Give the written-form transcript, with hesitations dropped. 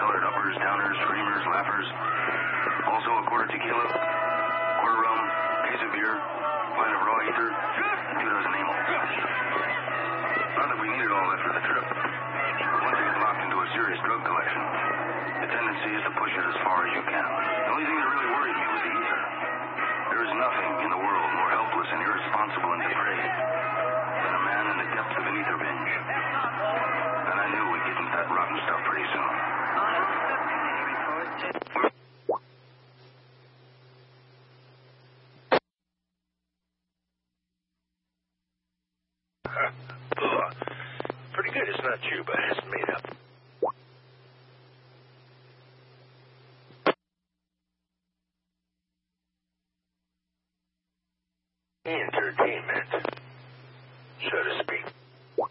multicolored uppers, downers, screamers, laughers. Also a quarter tequila, quarter rum, case of beer, pint of raw ether, 2 dozen amyl. Not that we needed all that for the trip. But once you get locked into a serious drug collection, the tendency is to push it as far as you can. The only thing that really worried me was the ether. There is nothing in the world more helpless and irresponsible and depraved than a man in the depths of an ether binge. And I knew we'd get into that rotten stuff pretty soon. Pretty good. It's not you, but it's made up.